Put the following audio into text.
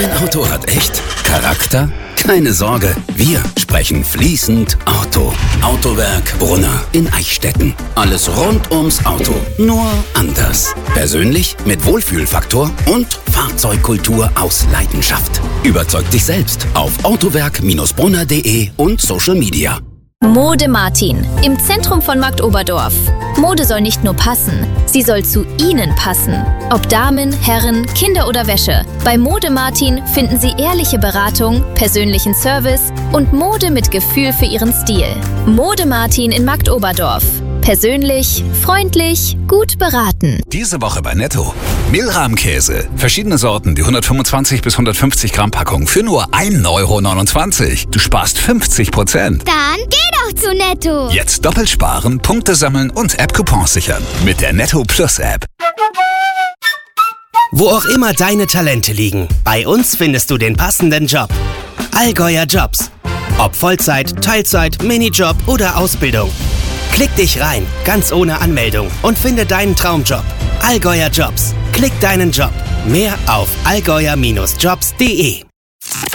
Dein Auto hat echt Charakter? Keine Sorge, wir sprechen fließend Auto. Autowerk Brunner in Eichstätten. Alles rund ums Auto, nur anders. Persönlich mit Wohlfühlfaktor und Fahrzeugkultur aus Leidenschaft. Überzeug dich selbst auf autowerk-brunner.de und Social Media. Mode Martin, im Zentrum von Marktoberdorf. Mode soll nicht nur passen, sie soll zu Ihnen passen. Ob Damen, Herren, Kinder oder Wäsche. Bei Mode Martin finden Sie ehrliche Beratung, persönlichen Service und Mode mit Gefühl für Ihren Stil. Mode Martin in Marktoberdorf. Persönlich, freundlich, gut beraten. Diese Woche bei Netto. Mehlrahmkäse. Verschiedene Sorten, die 125 bis 150 Gramm Packung für nur 1,29 €. Du sparst 50%. Dann geh doch zu Netto. Jetzt doppelt sparen, Punkte sammeln und App-Coupons sichern. Mit der Netto Plus App. Wo auch immer deine Talente liegen, bei uns findest du den passenden Job. Allgäuer Jobs. Ob Vollzeit, Teilzeit, Minijob oder Ausbildung. Klick dich rein, ganz ohne Anmeldung und finde deinen Traumjob. Allgäuer Jobs. Klick deinen Job. Mehr auf allgäuer-jobs.de.